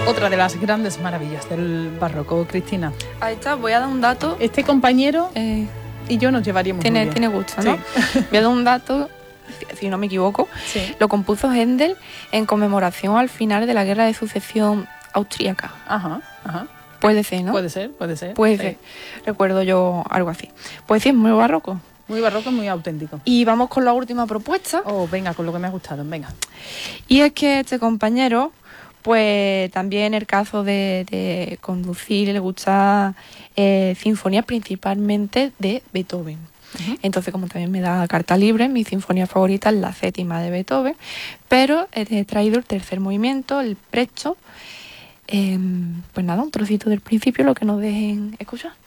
Otra de las grandes maravillas del barroco, Cristina. Ahí está, voy a dar un dato. Este compañero y yo nos llevaríamos muy bien. Tiene gusto, ¿no? Sí. Voy a dar un dato, si no me equivoco. Sí. Lo compuso Händel en conmemoración al final de la Guerra de Sucesión austríaca. Ajá. Puede ser, ¿no? Puede ser. Puede ser. Recuerdo yo algo así. Pues sí, es muy barroco. Muy barroco, muy auténtico. Y vamos con la última propuesta. Oh, venga, con lo que me ha gustado, venga. Y es que este compañero, pues también en el caso de conducir, le gusta sinfonías principalmente de Beethoven. Uh-huh. Entonces, como también me da carta libre, mi sinfonía favorita es la 7ª de Beethoven, pero he traído el tercer movimiento, el Prezzo. Pues nada, un trocito del principio, lo que nos dejen escuchar.